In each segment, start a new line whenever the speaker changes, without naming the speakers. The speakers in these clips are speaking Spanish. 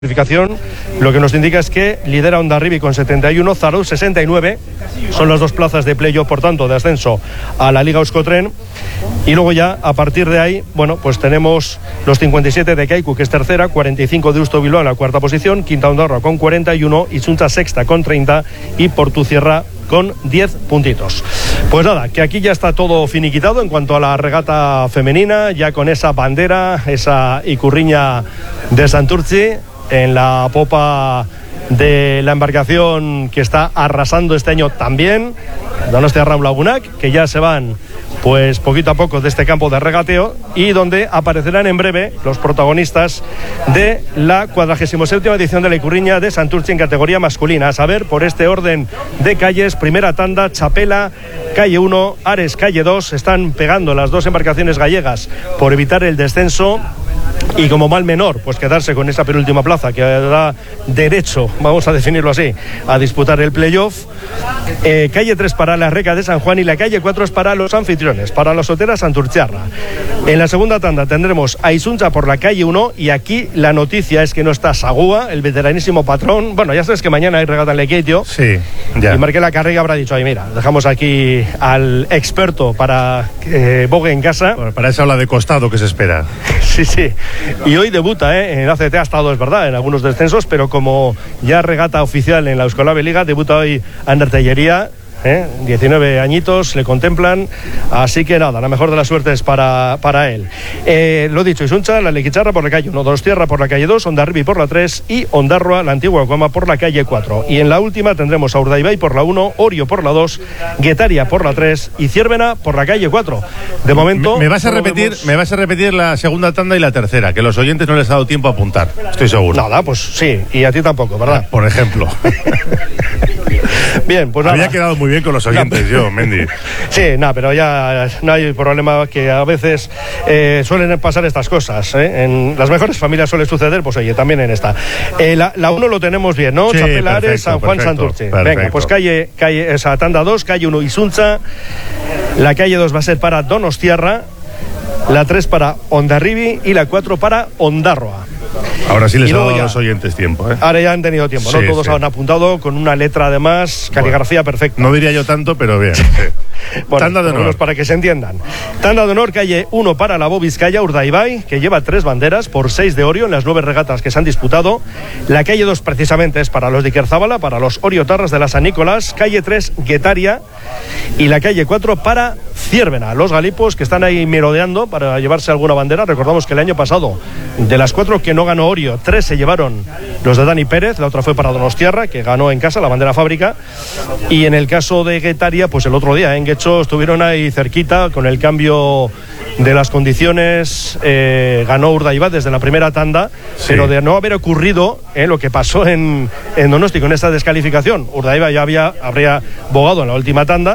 Clasificación, lo que nos indica es que lidera Hondarribia con 71, Zarauz 69, son las dos plazas de playoff, por tanto, de ascenso a la Liga Euskotren. Y luego ya, a partir de ahí, bueno, pues tenemos los 57 de Kaiku, que es tercera, 45 de Usto Bilbao en la cuarta posición, quinta Ondarroa con 41, Isunta sexta con 30 y Portuzierra con 10 puntitos. Pues nada, que aquí ya está todo finiquitado en cuanto a la regata femenina, ya con esa bandera, esa icurriña de Santurtzi en la popa de la embarcación que está arrasando este año también, Donostia Raum Lagunak, que ya se van pues poquito a poco de este campo de regateo y donde aparecerán en breve los protagonistas de la 47ª edición de la Icurriña de Santurtzi en categoría masculina. A saber, por este orden de calles, primera tanda, Chapela, calle 1, Ares, calle 2, están pegando las dos embarcaciones gallegas por evitar el descenso. Y como mal menor, pues quedarse con esa penúltima plaza que da derecho, vamos a definirlo así, a disputar el playoff. Calle 3 para la Reca de San Juan y la calle 4 es para los anfitriones, para la Sotera Santurtziarra. En la segunda tanda tendremos a Isunza por la calle 1 y aquí la noticia es que no está Sagúa, el veteranísimo patrón. Bueno, ya sabes que mañana hay regata en Lequeitio. Sí, ya. Y Marquela Carrega habrá dicho, ay mira, dejamos aquí al experto para que bogue en casa.
Bueno, para esa ola de costado que se espera.
Sí, sí. Y hoy debuta, en ACT ha estado, es verdad, en algunos descensos, pero como ya regata oficial en la Euskolabia Liga, debuta hoy Ander Tellería. 19 añitos le contemplan, así que nada, la mejor de las suertes para él. Lo dicho, Isuncha, la Lequicharra por la calle 1, Donostiarra por la calle 2, Hondarribia por la 3 y Ondarroa, la antigua Cuama, por la calle 4. Y en la última tendremos a Urdaibai por la 1, Orio por la 2, Guetaria por la 3 y Ciervena por la calle 4. De momento...
Me vas a repetir la segunda tanda y la tercera, que los oyentes no les ha dado tiempo a apuntar, estoy seguro.
Nada, pues sí, y a ti tampoco, ¿verdad?
Por ejemplo.
Bien, pues nada.
Había quedado muy bien con los oyentes, yo, Mendy.
Sí, nada, pero ya no hay problema, que a veces suelen pasar estas cosas, ¿eh? En las mejores familias suele suceder, pues oye, también en esta. La 1 lo tenemos bien, ¿no?
Sí,
Chapela, Ares, San Juan, Santurtzi. Venga, pues calle esa tanda 2, calle 1 Isunza, la calle 2 va a ser para Donostiarra, la 3 para Hondarribia y la 4 para Ondarroa.
Ahora sí les ha dado a los oyentes tiempo, ¿eh?
Ahora ya han tenido tiempo, ¿no? Sí, todos han apuntado con una letra, además, caligrafía perfecta.
No diría yo tanto, pero bien. Sí.
Bueno, tanda de honor. Para que se entiendan. Tanda de honor, calle 1 para la Vizcaya, Urdaibai, que lleva 3 banderas por 6 de Orio en las 9 regatas que se han disputado. La calle 2 precisamente es para los de Ikerzábala, para los Oriotarras de la San Nicolás. Calle 3, Guetaria. Y la calle 4 para Ciervena, los galipos que están ahí merodeando para llevarse alguna bandera. Recordamos que el año pasado, de las 4 que no ganó Orio, 3 se llevaron los de Dani Pérez, la otra fue para Donostiarra, que ganó en casa la bandera fábrica. Y en el caso de Guetaria, pues el otro día en Guecho estuvieron ahí cerquita con el cambio de las condiciones, ganó Urdaibai desde la primera tanda, sí. Pero de no haber ocurrido lo que pasó en Donosti con esta descalificación, Urdaibai ya habría bogado en la última tanda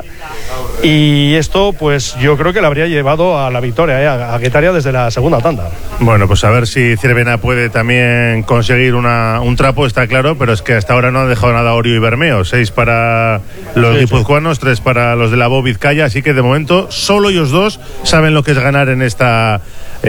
y esto pues yo creo que le habría llevado a la victoria a Guetaria desde la segunda tanda.
Bueno, pues a ver si Ciervena puede también conseguir un trapo, está claro, pero es que hasta ahora no ha dejado nada Orio y Bermeo, 6 para los guipuzcoanos, 3 para los de la Vizcaya, así que de momento solo ellos dos saben lo que es ganar en esta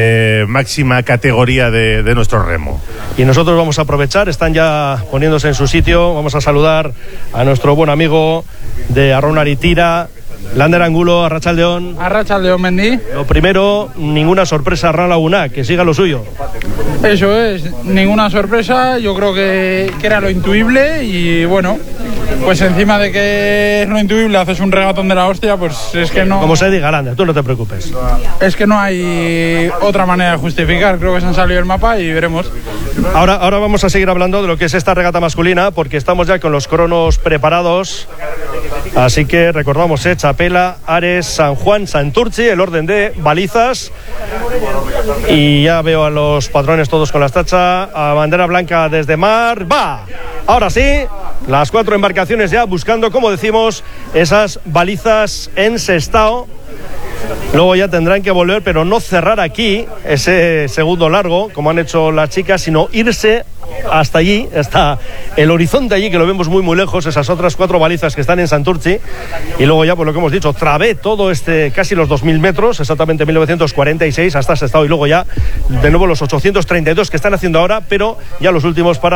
máxima categoría de nuestro remo.
Y nosotros vamos a aprovechar, están ya poniéndose en su sitio, vamos a saludar a nuestro buen amigo de Arraunaritira, Lander Angulo, Arratsaldeon.
Arratsaldeon, Mendy.
Lo primero, ninguna sorpresa Arran Laguna, que siga lo suyo.
Eso es, ninguna sorpresa, yo creo que era lo intuible y bueno, pues encima de que es lo intuible haces un regatón de la hostia, pues es que no...
Como se diga, Lander, tú no te preocupes.
Es que no hay otra manera de justificar, creo que se han salido el mapa y veremos.
Ahora vamos a seguir hablando de lo que es esta regata masculina, porque estamos ya con los cronos preparados, así que recordamos, Chapela, Ares, San Juan, Santurtzi, el orden de balizas, y ya veo a los patrones todos con las tachas, a bandera blanca desde mar, ¡va! Ahora sí, las 4 embarcaciones ya buscando, como decimos, esas balizas en Sestao. Luego ya tendrán que volver, pero no cerrar aquí ese segundo largo, como han hecho las chicas, sino irse hasta allí, hasta el horizonte allí, que lo vemos muy muy lejos, esas otras 4 balizas que están en Santurtzi, y luego ya, pues lo que hemos dicho, trabé todo casi los 2000 metros, exactamente 1946 hasta Sestao, y luego ya de nuevo los 832 que están haciendo ahora, pero ya los últimos para